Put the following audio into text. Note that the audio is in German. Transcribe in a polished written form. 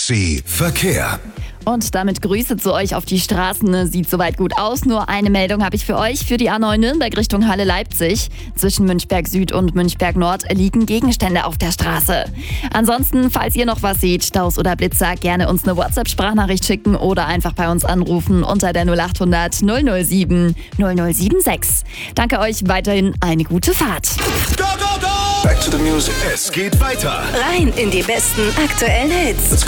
ADAC Verkehr. Und damit Grüße zu euch auf die Straßen. Sieht soweit gut aus. Nur eine Meldung habe ich für euch. Für die A9 Nürnberg Richtung Halle-Leipzig. Zwischen Münchberg Süd und Münchberg Nord liegen Gegenstände auf der Straße. Ansonsten, falls ihr noch was seht, Staus oder Blitzer, gerne uns eine WhatsApp-Sprachnachricht schicken oder einfach bei uns anrufen unter der 0800 007 0076. Danke euch, weiterhin eine gute Fahrt. Go, go, go! Back to the music. Es geht weiter. Rein in die besten aktuellen Hits.